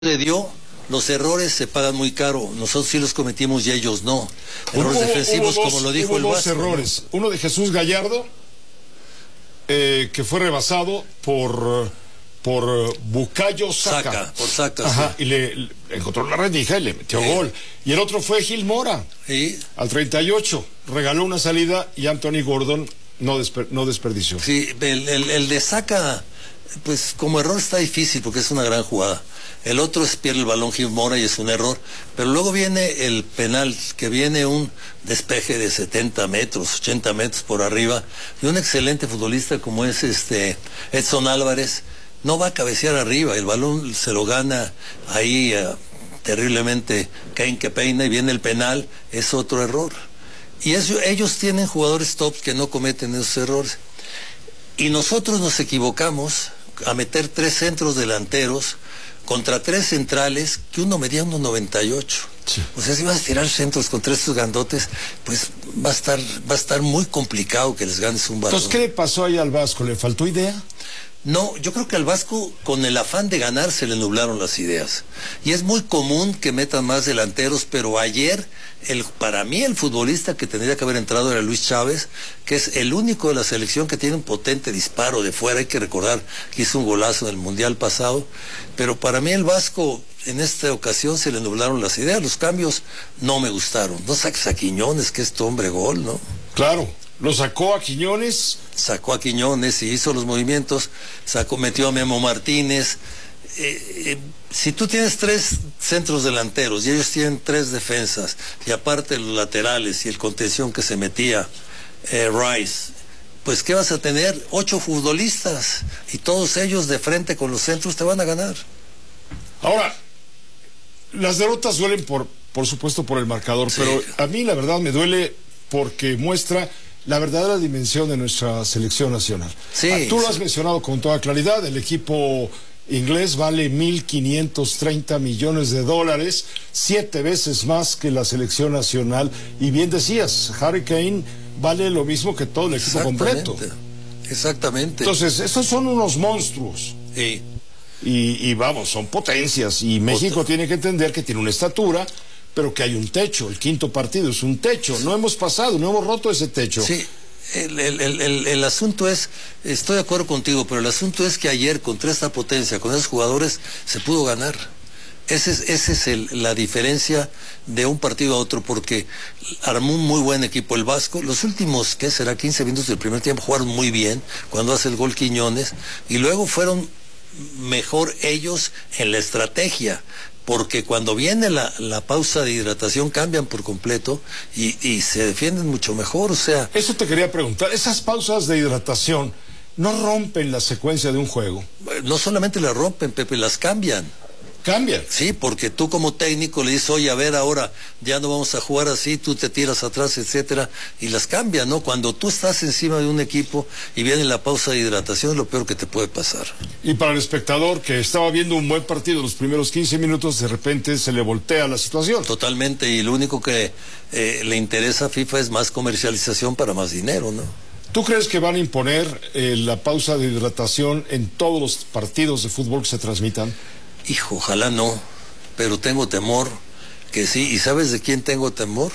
le dio, los errores se pagan muy caro. Nosotros sí los cometimos y ellos no. Errores defensivos, como lo dijo el Vasco. Errores. Uno de Jesús Gallardo, que fue rebasado por Bukayo Saka. Por Saka, ajá, sí. Y le encontró la rendija y le metió gol. Y el otro fue Gil Mora. Sí. Al 38. Regaló una salida y Anthony Gordon no desperdició. Sí, el de Saka, pues como error está difícil porque es una gran jugada. El otro es pierde el balón Gil Mora y es un error. Pero luego viene el penal, que viene un despeje de 70 metros, 80 metros por arriba. Y un excelente futbolista como es Edson Álvarez, no va a cabecear arriba. El balón se lo gana ahí terriblemente Kane, que peina, y viene el penal, es otro error. Y ellos tienen jugadores tops que no cometen esos errores. Y nosotros nos equivocamos a meter 3 centros delanteros contra 3 centrales, que uno medía 1.98. Sí. O sea, si vas a tirar centros contra estos grandotes, pues va a estar muy complicado que les ganes un balón. Entonces, ¿qué le pasó ahí al Vasco? ¿Le faltó idea? No, yo creo que al Vasco, con el afán de ganar, se le nublaron las ideas. Y es muy común que metan más delanteros, pero ayer, para mí, el futbolista que tendría que haber entrado era Luis Chávez, que es el único de la selección que tiene un potente disparo de fuera. Hay que recordar que hizo un golazo en el Mundial pasado. Pero para mí el Vasco, en esta ocasión, se le nublaron las ideas. Los cambios no me gustaron. No saques a Quiñones, que es tu hombre gol, ¿no? Claro. Lo sacó a Quiñones. Sacó a Quiñones y hizo los movimientos, metió a Memo Martínez. Si tú tienes 3 centros delanteros y ellos tienen 3 defensas, y aparte los laterales y el contención que se metía Rice, pues ¿qué vas a tener? 8 futbolistas, y todos ellos de frente con los centros te van a ganar. Ahora, las derrotas duelen por supuesto por el marcador, sí. Pero a mí la verdad me duele porque muestra la verdadera dimensión de nuestra selección nacional. Sí, tú lo has mencionado con toda claridad. El equipo inglés vale $1.530 millones, 7 veces más que la selección nacional. Y bien decías, Harry Kane vale lo mismo que todo el equipo completo. Exactamente. Entonces, estos son unos monstruos. Sí. Y vamos, son potencias. Y México tiene que entender que tiene una estatura, pero que hay un techo. El 5º partido es un techo. No hemos roto ese techo. Sí, el asunto es, estoy de acuerdo contigo, pero el asunto es que ayer, contra esta potencia, con esos jugadores, se pudo ganar. Esa es la diferencia de un partido a otro, porque armó un muy buen equipo el Vasco. Los últimos, ¿qué será? 15 minutos del primer tiempo jugaron muy bien, cuando hace el gol Quiñones, y luego fueron mejor ellos en la estrategia, porque cuando viene la pausa de hidratación cambian por completo y se defienden mucho mejor. O sea, eso te quería preguntar, esas pausas de hidratación no rompen la secuencia de un juego. No solamente las rompen, Pepe, las cambian. ¿Cambian? Sí, porque tú como técnico le dices, oye, a ver, ahora ya no vamos a jugar así, tú te tiras atrás, etcétera, y las cambian, ¿no? Cuando tú estás encima de un equipo y viene la pausa de hidratación, es lo peor que te puede pasar. Y para el espectador que estaba viendo un buen partido los primeros 15 minutos, de repente se le voltea la situación. Totalmente, y lo único que le interesa a FIFA es más comercialización para más dinero, ¿no? ¿Tú crees que van a imponer la pausa de hidratación en todos los partidos de fútbol que se transmitan? Hijo, ojalá no, pero tengo temor que sí. ¿Y sabes de quién tengo temor?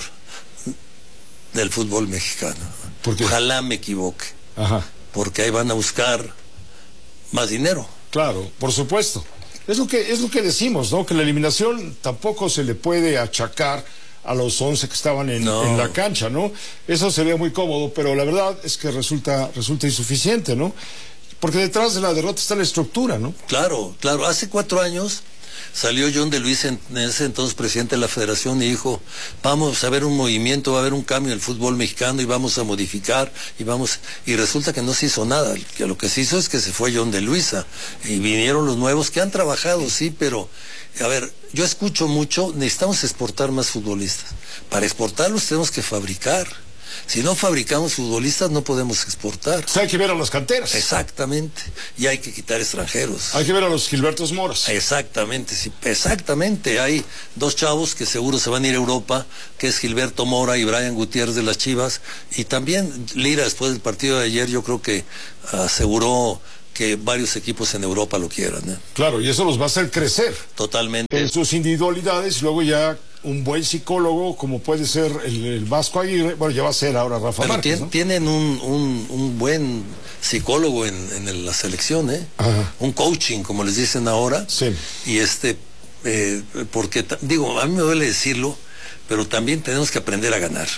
Del fútbol mexicano. ¿Por qué? Ojalá me equivoque. Ajá. Porque ahí van a buscar más dinero. Claro, por supuesto. Es lo que decimos, ¿no? Que la eliminación tampoco se le puede achacar a los 11 que estaban en la cancha, ¿no? Eso sería muy cómodo, pero la verdad es que resulta insuficiente, ¿no? Porque detrás de la derrota está la estructura, ¿no? Claro, claro. Hace 4 años salió John de Luis, en ese entonces presidente de la federación, y dijo, vamos a ver un movimiento, va a haber un cambio en el fútbol mexicano y vamos a modificar, y resulta que no se hizo nada. Que lo que se hizo es que se fue John de Luisa y vinieron los nuevos que han trabajado, sí, pero a ver, yo escucho mucho, necesitamos exportar más futbolistas. Para exportarlos tenemos que fabricar. Si no fabricamos futbolistas no podemos exportar. O sea, hay que ver a las canteras. Exactamente. Y hay que quitar extranjeros. Hay que ver a los Gilbertos Moras. Exactamente, sí, exactamente. Hay 2 chavos que seguro se van a ir a Europa, que es Gilberto Mora y Brian Gutiérrez de las Chivas. Y también Lira, después del partido de ayer, yo creo que aseguró que varios equipos en Europa lo quieran, ¿eh? Claro, y eso los va a hacer crecer. Totalmente. En sus individualidades, luego ya un buen psicólogo, como puede ser el Vasco Aguirre, bueno, ya va a ser ahora Rafa Pero Márquez, ¿no? Tienen un buen psicólogo en la selección, ¿eh? Ajá. Un coaching, como les dicen ahora. Sí. Y porque, digo, a mí me duele decirlo, pero también tenemos que aprender a ganar.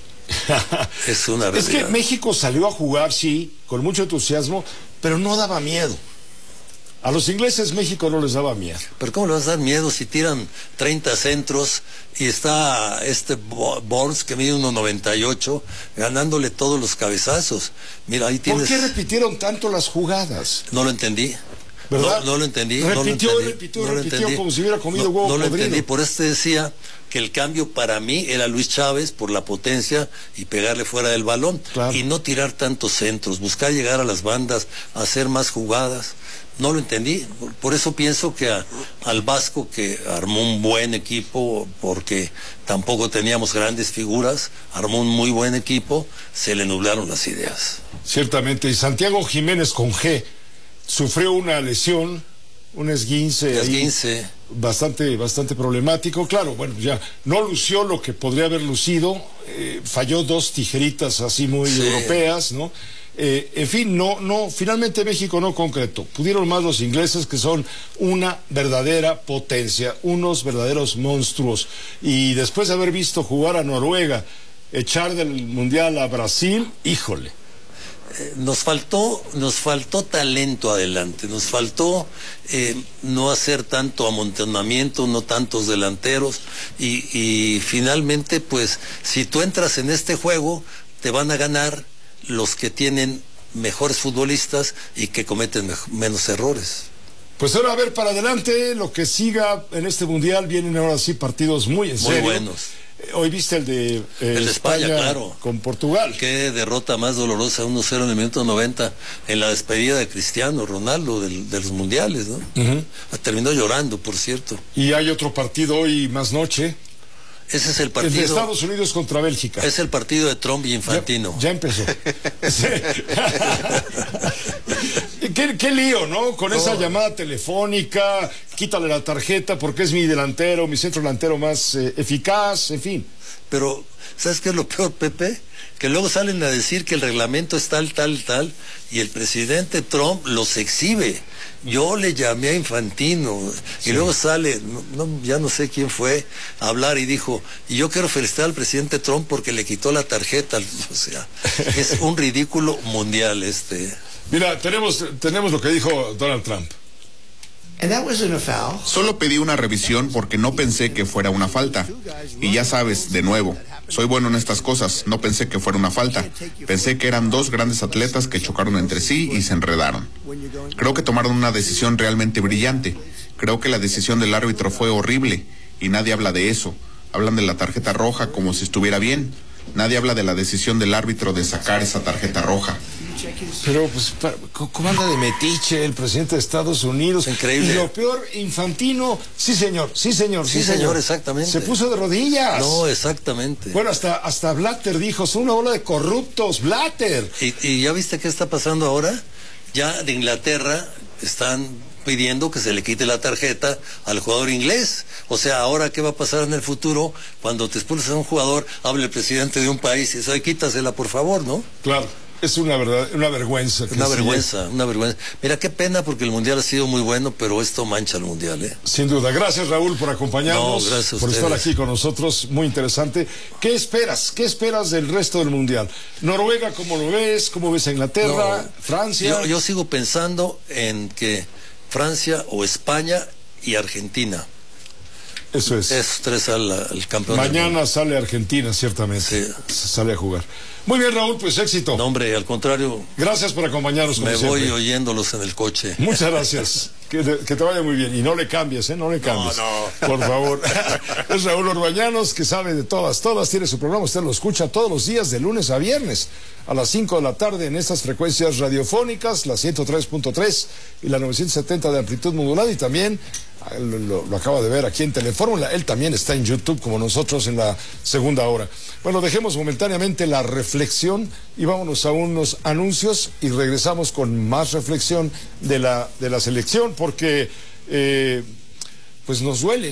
Es una realidad. Es que México salió a jugar, sí, con mucho entusiasmo, pero no daba miedo. A los ingleses México no les daba miedo. Pero ¿cómo le vas a dar miedo si tiran 30 centros y está Burns, que mide 1.98, ganándole todos los cabezazos? Mira, ahí tienes... ¿Por qué repitieron tanto las jugadas? No lo entendí. ¿Verdad? No lo entendí. Repitió Entendí. como si hubiera comido huevo No lo podrido. entendí. Por eso te decía que el cambio para mí era Luis Chávez por la potencia y pegarle fuera del balón. Claro. Y no tirar tantos centros, buscar llegar a las bandas, hacer más jugadas. No lo entendí. Por eso pienso que al Vasco, que armó un buen equipo, porque tampoco teníamos grandes figuras, armó un muy buen equipo, se le nublaron las ideas. Ciertamente. Y Santiago Jiménez con G sufrió una lesión, un esguince. Esguince. Bastante problemático. Claro, bueno, ya no lució lo que podría haber lucido, falló 2 tijeritas así muy europeas, ¿no? En fin, finalmente México no concretó. Pudieron más los ingleses, que son una verdadera potencia, unos verdaderos monstruos. Y después de haber visto jugar a Noruega, echar del Mundial a Brasil, híjole. Nos faltó talento adelante, nos faltó no hacer tanto amontonamiento, no tantos delanteros, y finalmente, pues, si tú entras en este juego, te van a ganar los que tienen mejores futbolistas y que cometen menos errores. Pues ahora a ver para adelante lo que siga en este Mundial. Vienen ahora sí partidos muy en serio. Muy buenos. Hoy viste el de España, claro, con Portugal. Qué derrota más dolorosa, 1-0 en el minuto 90, en la despedida de Cristiano Ronaldo de los mundiales, ¿no? Terminó llorando, por cierto. Y hay otro partido hoy más noche. Ese es el partido. El de Estados Unidos contra Bélgica. Es el partido de Trump y Infantino. Ya empezó. ¿Qué lío, ¿no? Con esa llamada telefónica, quítale la tarjeta porque es mi delantero, mi centro delantero más eficaz, en fin. Pero, ¿sabes qué es lo peor, Pepe? Que luego salen a decir que el reglamento es tal, y el presidente Trump los exhibe. Yo le llamé a Infantino, y luego sale, ya no sé quién fue, a hablar y dijo, y yo quiero felicitar al presidente Trump porque le quitó la tarjeta. O sea, es un ridículo mundial este. Mira, tenemos lo que dijo Donald Trump. Solo pedí una revisión porque no pensé que fuera una falta. Y ya sabes, de nuevo, soy bueno en estas cosas, no pensé que fuera una falta. Pensé que eran 2 grandes atletas que chocaron entre sí y se enredaron. Creo que tomaron una decisión realmente brillante. Creo que la decisión del árbitro fue horrible y nadie habla de eso. Hablan de la tarjeta roja como si estuviera bien. Nadie habla de la decisión del árbitro de sacar esa tarjeta roja. Pero, pues, ¿cómo anda de metiche el presidente de Estados Unidos? Increíble. Y lo peor, Infantino, sí señor, exactamente. Se puso de rodillas. No, exactamente. Bueno, hasta Blatter dijo, son una ola de corruptos, Blatter. ¿Y ya viste qué está pasando ahora? Ya de Inglaterra están pidiendo que se le quite la tarjeta al jugador inglés. O sea, ahora qué va a pasar en el futuro cuando te expulsas a un jugador, habla el presidente de un país y dice, quítasela por favor, ¿no? Claro. Es una vergüenza. Una vergüenza. Mira, qué pena porque el Mundial ha sido muy bueno, pero esto mancha el Mundial, ¿eh? Sin duda. Gracias, Raúl, por acompañarnos. No, gracias por estar ustedes. aquí con nosotros. Muy interesante. ¿Qué esperas? ¿Qué esperas del resto del Mundial? Noruega, ¿cómo lo ves? ¿Cómo ves a Inglaterra? ¿Francia? Yo sigo pensando en que Francia o España y Argentina. Eso es. Esos 3 al campeón. Mañana sale Argentina, ciertamente. Sí. Sale a jugar. Muy bien, Raúl, pues éxito. No, hombre, al contrario. Gracias por acompañarnos. Me voy oyéndolos en el coche. Muchas gracias. Que te vaya muy bien. Y no le cambies, ¿eh? No le cambies. No. Por favor. Es Raúl Orbañanos, que sabe de todas. Tiene su programa. Usted lo escucha todos los días, de lunes a viernes, a las 5 de la tarde, en estas frecuencias radiofónicas, la 103.3 y la 970 de amplitud modulada, y también lo acaba de ver aquí en Telefórmula. Él también está en YouTube como nosotros en la segunda hora. Bueno, dejemos momentáneamente la reflexión y vámonos a unos anuncios y regresamos con más reflexión de la selección, porque pues nos duele